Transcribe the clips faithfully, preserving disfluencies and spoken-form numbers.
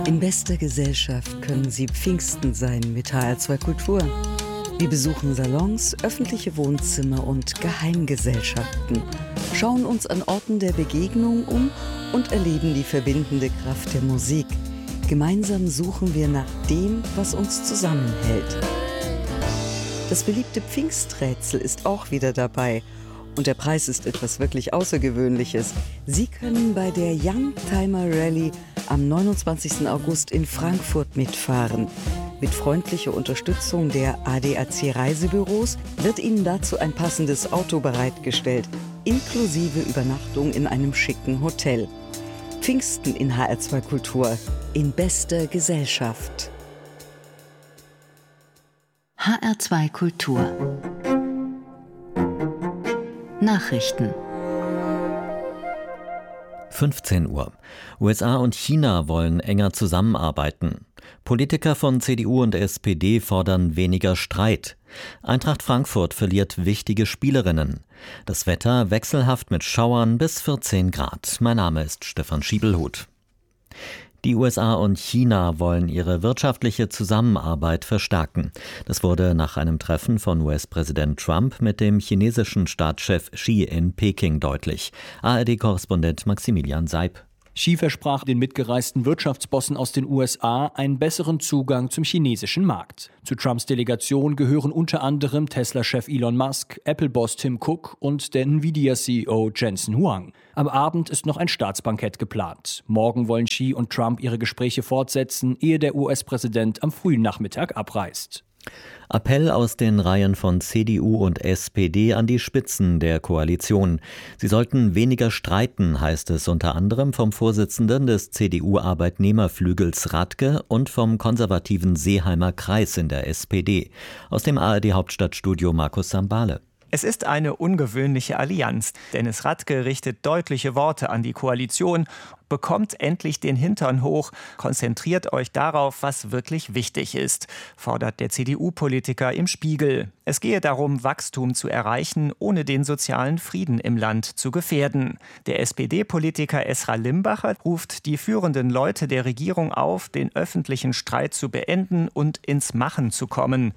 In bester Gesellschaft können Sie Pfingsten sein mit H R zwei Kultur. Wir besuchen Salons, öffentliche Wohnzimmer und Geheimgesellschaften, schauen uns an Orten der Begegnung um und erleben die verbindende Kraft der Musik. Gemeinsam suchen wir nach dem, was uns zusammenhält. Das beliebte Pfingsträtsel ist auch wieder dabei. Und der Preis ist etwas wirklich Außergewöhnliches. Sie können bei der Youngtimer Rallye am neunundzwanzigsten August in Frankfurt mitfahren. Mit freundlicher Unterstützung der A D A C Reisebüros wird Ihnen dazu ein passendes Auto bereitgestellt, inklusive Übernachtung in einem schicken Hotel. Pfingsten in H R zwei Kultur, in bester Gesellschaft. H R zwei Kultur Nachrichten. fünfzehn Uhr. U S A und China wollen enger zusammenarbeiten. Politiker von C D U und S P D fordern weniger Streit. Eintracht Frankfurt verliert wichtige Spielerinnen. Das Wetter wechselhaft mit Schauern bis vierzehn Grad. Mein Name ist Stefan Schiebelhut. Die U S A und China wollen ihre wirtschaftliche Zusammenarbeit verstärken. Das wurde nach einem Treffen von U S-Präsident Trump mit dem chinesischen Staatschef Xi in Peking deutlich. A R D-Korrespondent Maximilian Seib. Xi versprach den mitgereisten Wirtschaftsbossen aus den U S A einen besseren Zugang zum chinesischen Markt. Zu Trumps Delegation gehören unter anderem Tesla-Chef Elon Musk, Apple-Boss Tim Cook und der Nvidia-C E O Jensen Huang. Am Abend ist noch ein Staatsbankett geplant. Morgen wollen Xi und Trump ihre Gespräche fortsetzen, ehe der U S-Präsident am frühen Nachmittag abreist. Appell aus den Reihen von C D U und S P D an die Spitzen der Koalition. Sie sollten weniger streiten, heißt es unter anderem vom Vorsitzenden des C D U-Arbeitnehmerflügels Radke und vom konservativen Seeheimer Kreis in der S P D. Aus dem A R D-Hauptstadtstudio Markus Sambale. Es ist eine ungewöhnliche Allianz. Dennis Radke richtet deutliche Worte an die Koalition, bekommt endlich den Hintern hoch, konzentriert euch darauf, was wirklich wichtig ist, fordert der C D U-Politiker im Spiegel. Es gehe darum, Wachstum zu erreichen, ohne den sozialen Frieden im Land zu gefährden. Der S P D-Politiker Esra Limbacher ruft die führenden Leute der Regierung auf, den öffentlichen Streit zu beenden und ins Machen zu kommen.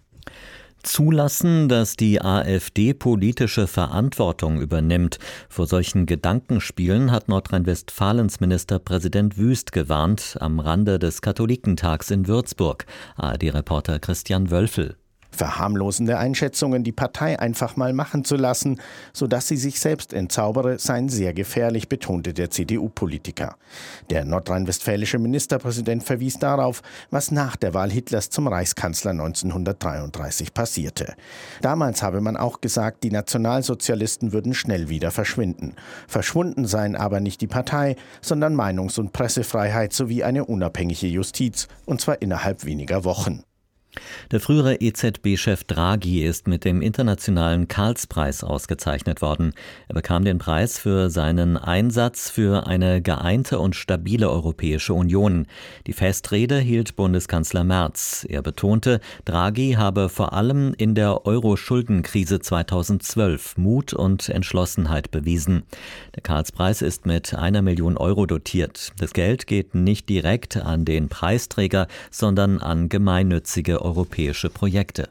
Zulassen, dass die AfD politische Verantwortung übernimmt. Vor solchen Gedankenspielen hat Nordrhein-Westfalens Ministerpräsident Wüst gewarnt am Rande des Katholikentags in Würzburg. A R D-Reporter Christian Wölfel. Verharmlosende Einschätzungen, die Partei einfach mal machen zu lassen, sodass sie sich selbst entzaubere, seien sehr gefährlich, betonte der C D U-Politiker. Der nordrhein-westfälische Ministerpräsident verwies darauf, was nach der Wahl Hitlers zum Reichskanzler neunzehnhundertdreiunddreißig passierte. Damals habe man auch gesagt, die Nationalsozialisten würden schnell wieder verschwinden. Verschwunden seien aber nicht die Partei, sondern Meinungs- und Pressefreiheit sowie eine unabhängige Justiz, und zwar innerhalb weniger Wochen. Der frühere E Z B-Chef Draghi ist mit dem internationalen Karlspreis ausgezeichnet worden. Er bekam den Preis für seinen Einsatz für eine geeinte und stabile Europäische Union. Die Festrede hielt Bundeskanzler Merz. Er betonte, Draghi habe vor allem in der Euro-Schuldenkrise zweitausendzwölf Mut und Entschlossenheit bewiesen. Der Karlspreis ist mit einer Million Euro dotiert. Das Geld geht nicht direkt an den Preisträger, sondern an gemeinnützige europäische Projekte.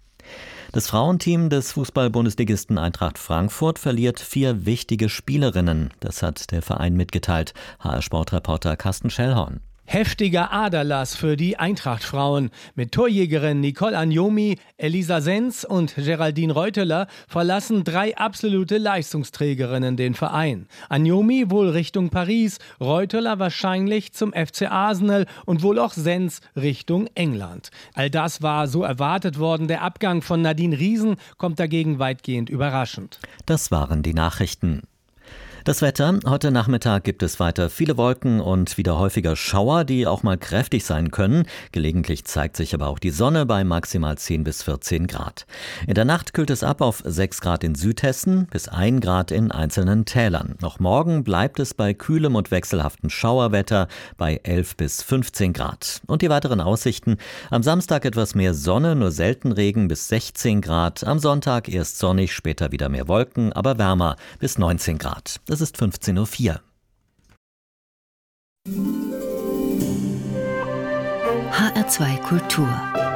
Das Frauenteam des Fußball-Bundesligisten Eintracht Frankfurt verliert vier wichtige Spielerinnen. Das hat der Verein mitgeteilt. H R-Sportreporter Carsten Schellhorn. Heftiger Aderlass für die Eintracht-Frauen. Mit Torjägerin Nicole Agnomi, Elisa Senz und Geraldine Reuteler verlassen drei absolute Leistungsträgerinnen den Verein. Agnomi wohl Richtung Paris, Reuteler wahrscheinlich zum F C Arsenal und wohl auch Senz Richtung England. All das war so erwartet worden. Der Abgang von Nadine Riesen kommt dagegen weitgehend überraschend. Das waren die Nachrichten. Das Wetter. Heute Nachmittag gibt es weiter viele Wolken und wieder häufiger Schauer, die auch mal kräftig sein können. Gelegentlich zeigt sich aber auch die Sonne bei maximal zehn bis vierzehn Grad. In der Nacht kühlt es ab auf sechs Grad in Südhessen bis ein Grad in einzelnen Tälern. Noch morgen bleibt es bei kühlem und wechselhaftem Schauerwetter bei elf bis fünfzehn Grad. Und die weiteren Aussichten. Am Samstag etwas mehr Sonne, nur selten Regen bis sechzehn Grad. Am Sonntag erst sonnig, später wieder mehr Wolken, aber wärmer bis neunzehn Grad. Es ist fünfzehn Uhr vier. H R zwei Kultur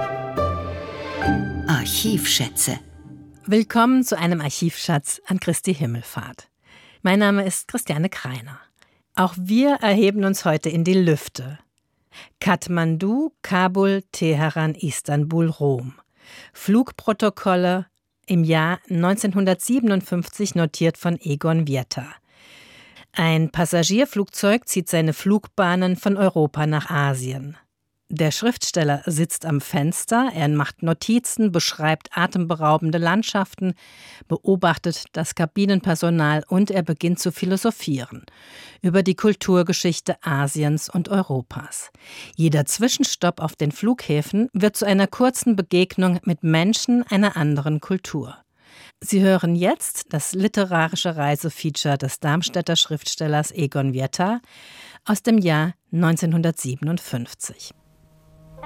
Archivschätze. Willkommen zu einem Archivschatz an Christi Himmelfahrt. Mein Name ist Christiane Kreiner. Auch wir erheben uns heute in die Lüfte. Kathmandu, Kabul, Teheran, Istanbul, Rom. Flugprotokolle im Jahr neunzehnhundertsiebenundfünfzig notiert von Egon Vierta. Ein Passagierflugzeug zieht seine Flugbahnen von Europa nach Asien. Der Schriftsteller sitzt am Fenster, er macht Notizen, beschreibt atemberaubende Landschaften, beobachtet das Kabinenpersonal und er beginnt zu philosophieren über die Kulturgeschichte Asiens und Europas. Jeder Zwischenstopp auf den Flughäfen wird zu einer kurzen Begegnung mit Menschen einer anderen Kultur. Sie hören jetzt das literarische Reisefeature des Darmstädter Schriftstellers Egon Vierta aus dem Jahr neunzehnhundertsiebenundfünfzig.